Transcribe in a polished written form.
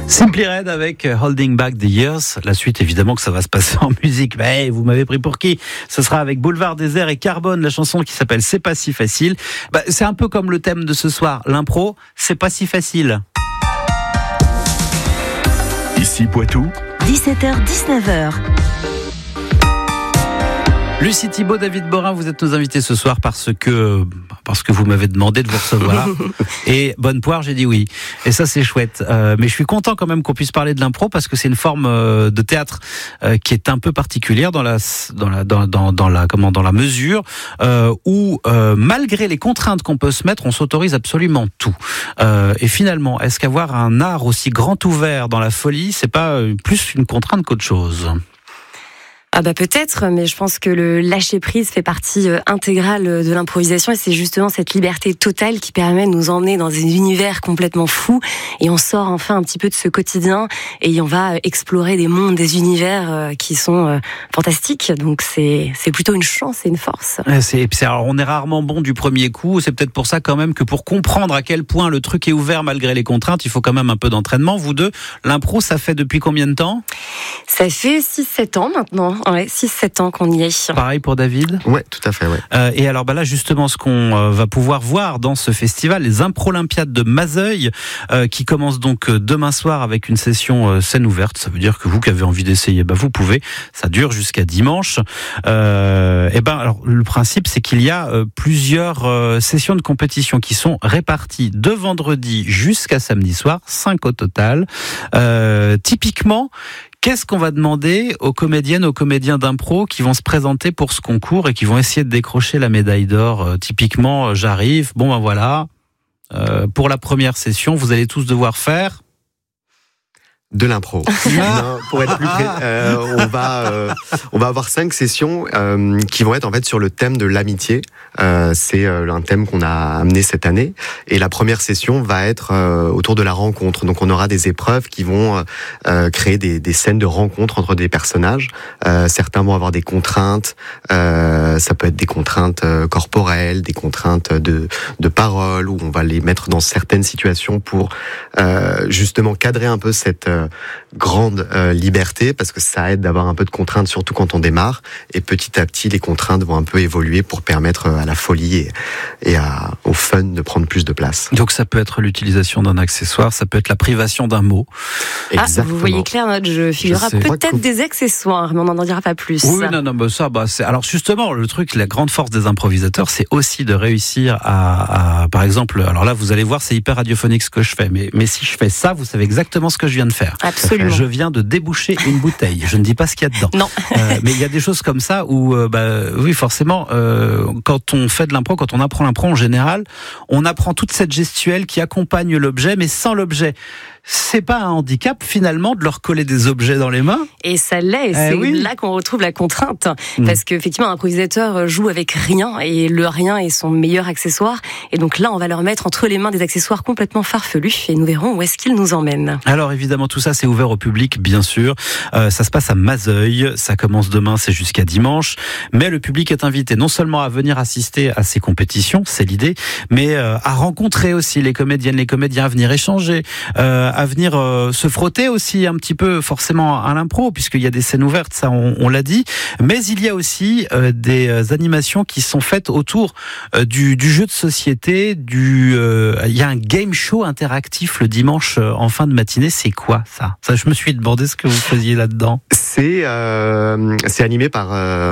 Simply Red avec Holding Back the Years. La suite, évidemment, que ça va se passer en musique. Mais vous m'avez pris pour qui? Ce sera avec Boulevard Désert et Carbone, la chanson qui s'appelle C'est pas si facile. C'est un peu comme le thème de ce soir. L'impro, c'est pas si facile. Ici Poitou, 17h-19h. Lucie Thibault, David Borin, vous êtes nos invités ce soir parce que vous m'avez demandé de vous recevoir. Et bonne poire, j'ai dit oui. Et ça, c'est chouette. Mais je suis content quand même qu'on puisse parler de l'impro parce que c'est une forme de théâtre qui est un peu particulière dans la mesure où malgré les contraintes qu'on peut se mettre, on s'autorise absolument tout. Et finalement, est-ce qu'avoir un art aussi grand ouvert dans la folie, c'est pas plus une contrainte qu'autre chose? Peut-être, mais je pense que le lâcher-prise fait partie intégrale de l'improvisation et c'est justement cette liberté totale qui permet de nous emmener dans des univers complètement fous et on sort enfin un petit peu de ce quotidien et on va explorer des mondes, des univers qui sont fantastiques. Donc c'est plutôt une chance et une force. Alors on est rarement bon du premier coup, c'est peut-être pour ça quand même que pour comprendre à quel point le truc est ouvert malgré les contraintes, il faut quand même un peu d'entraînement. Vous deux, l'impro, ça fait depuis combien de temps? Ça fait 6-7 ans maintenant. Ouais, 6-7 ans qu'on y est. Pareil pour David? Ouais, tout à fait, ouais. Et alors là, justement, ce qu'on va pouvoir voir dans ce festival, les Impro-Olympiades de Mazeuil, qui commence donc demain soir avec une session scène ouverte. Ça veut dire que vous qui avez envie d'essayer, vous pouvez. Ça dure jusqu'à dimanche. Alors, le principe, c'est qu'il y a plusieurs sessions de compétition qui sont réparties de vendredi jusqu'à samedi soir, 5 au total. Typiquement, qu'est-ce qu'on va demander aux comédiennes, aux comédiens d'impro qui vont se présenter pour ce concours et qui vont essayer de décrocher la médaille d'or? Typiquement, j'arrive, voilà, pour la première session, vous allez tous devoir faire... De l'impro. Non, pour être plus on va avoir 5 sessions qui vont être en fait sur le thème de l'amitié. C'est un thème qu'on a amené cette année. Et la première session va être autour de la rencontre. Donc on aura des épreuves qui vont créer des scènes de rencontre entre des personnages. Certains vont avoir des contraintes. Ça peut être des contraintes corporelles, des contraintes de parole, où on va les mettre dans certaines situations pour justement cadrer un peu cette grande liberté, parce que ça aide d'avoir un peu de contraintes, surtout quand on démarre, et petit à petit les contraintes vont un peu évoluer pour permettre à la folie et au fun de prendre plus de place. Donc ça peut être l'utilisation d'un accessoire, ça peut être la privation d'un mot. Exactement. Vous voyez clair, notre jeu figurera peut-être des accessoires, mais on n'en dira pas plus. Oui, c'est... Alors justement, le truc, la grande force des improvisateurs, c'est aussi de réussir à par exemple, alors là vous allez voir, c'est hyper radiophonique ce que je fais, mais si je fais ça, vous savez exactement ce que je viens de faire. Absolument. Je viens de déboucher une bouteille. Je ne dis pas ce qu'il y a dedans. Non. Mais il y a des choses comme ça où, oui, forcément, quand on fait de l'impro, quand on apprend l'impro en général, on apprend toute cette gestuelle qui accompagne l'objet, mais sans l'objet. C'est pas un handicap finalement de leur coller des objets dans les mains? Et ça l'est, c'est là qu'on retrouve la contrainte. Parce qu'effectivement, un improvisateur joue avec rien, et le rien est son meilleur accessoire. Et donc là, on va leur mettre entre les mains des accessoires complètement farfelus, et nous verrons où est-ce qu'ils nous emmènent. Alors évidemment, tout ça, c'est ouvert au public, bien sûr. Ça se passe à Mazeuil, ça commence demain, c'est jusqu'à dimanche. Mais le public est invité non seulement à venir assister à ces compétitions, c'est l'idée, mais à rencontrer aussi les comédiennes, les comédiens, à venir échanger, à venir se frotter aussi un petit peu forcément à l'impro, puisqu'il y a des scènes ouvertes, ça on l'a dit, mais il y a aussi des animations qui sont faites autour du jeu de société, il y a un game show interactif le dimanche en fin de matinée. C'est quoi ça? Je me suis demandé ce que vous faisiez là-dedans. C'est animé par